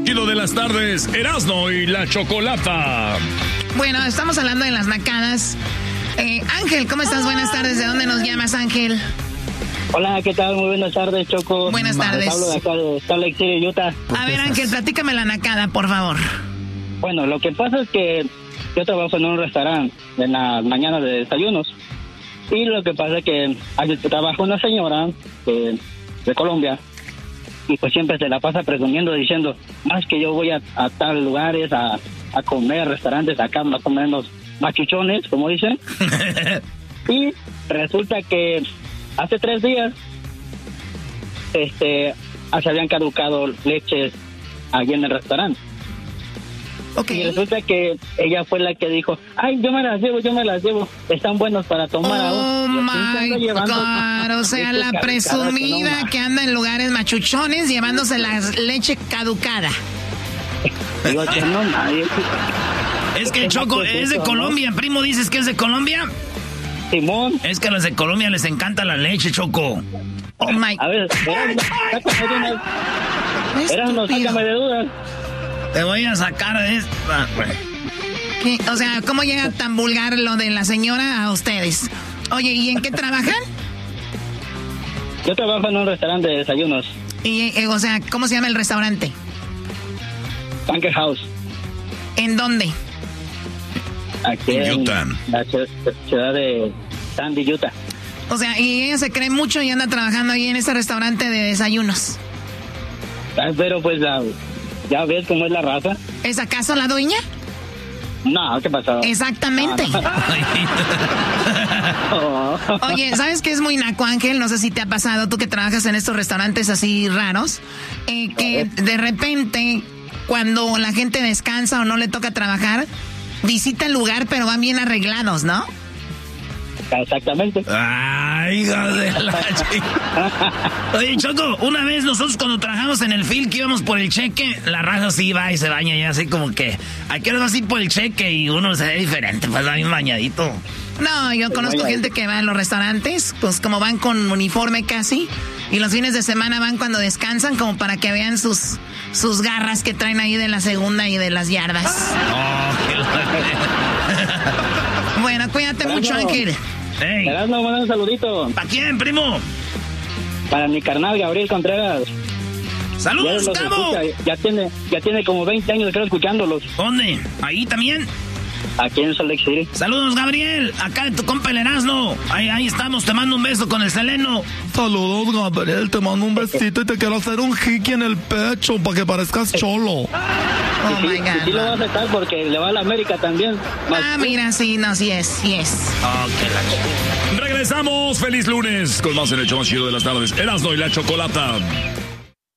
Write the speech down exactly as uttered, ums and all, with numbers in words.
chido de las tardes, Erasmo y la Chocolata. Bueno, estamos hablando de las nacadas. Eh, Ángel, ¿cómo estás? Buenas tardes. ¿De dónde nos llamas, Ángel? Hola, ¿qué tal? Muy buenas tardes, Choco. Buenas tardes. Hablo de acá de Salt Lake City, Utah. A ver, Ángel, platícame la nacada, por favor. Bueno, lo que pasa es que yo trabajo en un restaurante en la mañana de desayunos. Y lo que pasa es que ahí trabaja una señora de, de Colombia. Y pues siempre se la pasa presumiendo, diciendo, más que yo voy a, a tal lugares, a, a comer, restaurantes, acá más o menos machuchones, como dicen. Y resulta que hace tres días este se habían caducado leches allí en el restaurante. Okay. Y resulta que ella fue la que dijo, ay, yo me las llevo, yo me las llevo, están buenos para tomar oh aún. My God, o sea, la presumida que anda en lugares machuchones llevándose la leche caducada. Digo, que no, nadie. Es que Choco es de Colombia, primo, ¿dices que es de Colombia? Simón. Es que a los de Colombia les encanta la leche, Choco. Oh my. A ver, eran no, sácame de dudas. Te voy a sacar de esta. ¿Qué? O sea, ¿cómo llega tan vulgar lo de la señora a ustedes? Oye, ¿y en qué trabajan? Yo trabajo en un restaurante de desayunos. Y, eh, o sea, ¿cómo se llama el restaurante? Banquet House. ¿En dónde? Aquí en Utah. La ciudad de Sandy, Utah. O sea, y ella se cree mucho y anda trabajando ahí en ese restaurante de desayunos. Pero pues la, ya ves cómo es la raza. ¿Es acaso la dueña? No, ¿qué pasó? Exactamente. No, no. Oye, ¿sabes qué es muy naco, Ángel? No sé si te ha pasado, tú que trabajas en estos restaurantes así raros, eh, que de repente, cuando la gente descansa o no le toca trabajar, visita el lugar, pero van bien arreglados, ¿no? Exactamente. Ay, hija de la chica. Oye, Choco, una vez nosotros cuando trabajamos en el field que íbamos por el cheque, la raza así va y se baña y así como que hay que ir así por el cheque y uno se ve diferente, pues va bien bañadito. No, yo conozco gente que va a los restaurantes, pues como van con uniforme casi, y los fines de semana van cuando descansan, como para que vean sus, sus garras que traen ahí de la segunda y de las yardas. Oh, qué bueno, cuídate Erasmo, mucho, Ángel. Hey. Erasmo, manda un saludito. ¿Para quién, primo? Para mi carnal Gabriel Contreras. ¡Saludos, Ya, Gabo! ya tiene ya tiene como veinte años creo escuchándolos. ¿Dónde? ¿Ahí también? Aquí en Salt Lake City. Saludos, Gabriel. Acá de tu compa el Erasmo. Ahí, ahí estamos, te mando un beso con el Seleno. Saludos, Gabriel. Te mando un besito y te quiero hacer un hiki en el pecho para que parezcas cholo. Oh, sí, my sí, God. sí lo va a aceptar porque le va a la América también. Ah, mira, sí, no, sí es, sí es. Regresamos, feliz lunes, con más en el show más chido de las tardes, Erasmo y la Chocolata.